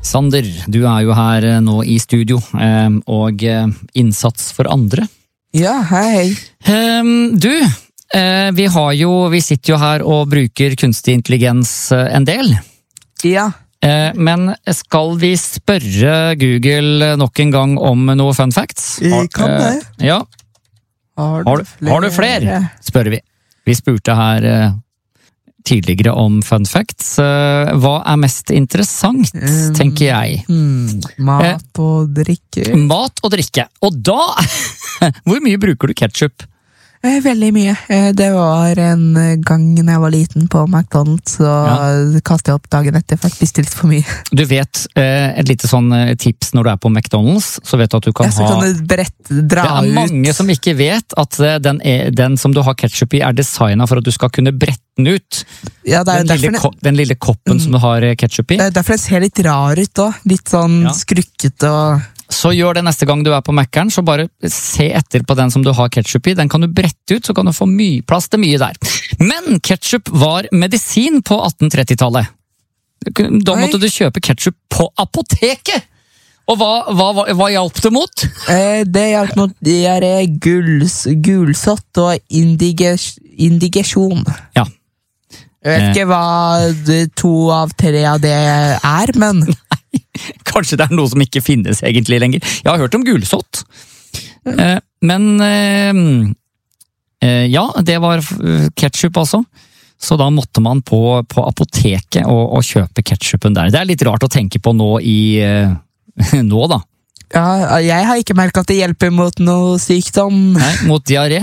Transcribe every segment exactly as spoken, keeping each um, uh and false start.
Sander, du er jo her nå i studio, og innsats for andre. Ja, hei. Du, vi har jo, vi sitter jo her og bruker kunstig intelligens en del. Ja. Men skal vi spørre Google nok en gang om noe fun facts? Vi kan det. Ja. Har Har du, har du flere? Spør vi. Vi spurte her tidligere om fun facts. Hva er mest interessant, tenker jeg? Mm, mat og drikke. Mat og drikke. Og da, hvor mye bruker du ketchup? Veldig mye. Det var en gang når jeg var liten på McDonald's, så ja. Kastet jeg opp dagen etter, for jeg spiste litt for mye. Du vet, et lite sånn tips når du er på McDonald's, så vet du at du kan ja, så ha... kan du brett, dra ut. Det er mange som ikke vet at den, er, den som du har ketchup i er designet for at du skal kunne brette den ut. Ja, det er den, lille, den, den lille koppen mm, som du har ketchup i. Det er derfor den ser litt rar ut da. Litt sånn ja. Skrukkete og... Så gjør det neste gang du er på Mac-eren, så bare se etter på den som du har ketchup i. Den kan du brette ut, så kan du få mye plass til mye der. Men ketchup var medisin på atten trettitallet. Da måtte Oi. Du kjøpe ketchup på apoteket! Og hva, hva, hva, hva hjalp det mot? Eh, det hjalp mot det er guls, gulsott og indiges, indigesjon. Ja. Jeg vet ikke hva to av tre av det er, men... Kanskje det er noe som ikke finnes egentlig lenger. Jeg har hørt om gulsott. Eh, men eh, ja, det var ketchup altså. Så da måtte man på, på apoteket og, og kjøpe ketchupen der. Det er litt rart å tenke på nå i eh, nå da. Ja, jeg har ikke merket at det hjelper mot noe sykdom. Nei, mot diaré.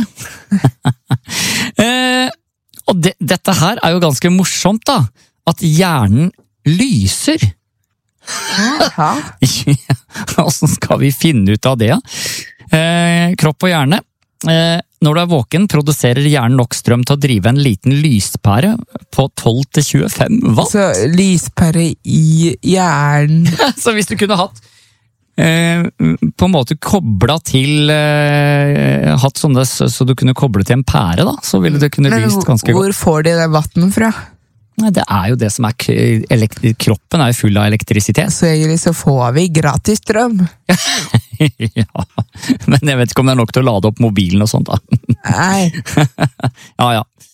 eh, og det, dette her er jo ganske morsomt da. At hjernen lyser. Ja. Hvordan skal vi finne ut av det? Eh, kropp og hjerne. Eh, når du er våken, produserer hjernen nok strøm til å drive en liten lyspære på tolv til tjuefem watt. Så lyspære i hjernen. Så hvis du kunne hatt eh, på en måte koblet til eh, hatt sånne så du kunne koble til en pære da, så ville det kunne lyst ganske godt. Hvor får de det vatten fra? Nei, det er jo det som er kroppen er jo full av elektrisitet. Så egentlig så får vi gratis strøm. Ja, men jeg vet ikke om det er nok til å lade opp mobilen og sånt da. Nei. Ja, ja.